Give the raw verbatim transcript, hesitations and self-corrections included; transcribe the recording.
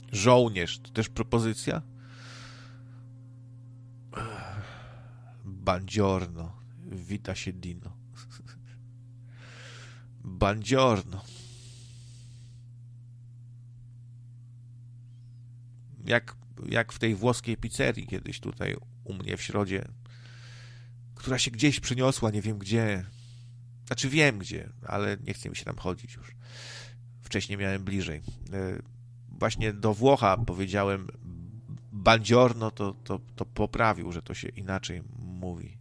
Żołnierz, to też propozycja? Buongiorno, wita się Dino. Buongiorno. Jak, jak w tej włoskiej pizzerii kiedyś tutaj u mnie w Środzie, która się gdzieś przyniosła, nie wiem gdzie. Znaczy wiem gdzie, ale nie chce mi się tam chodzić już. Wcześniej miałem bliżej. Właśnie do Włocha powiedziałem buongiorno, to, to, to poprawił, że to się inaczej mówi.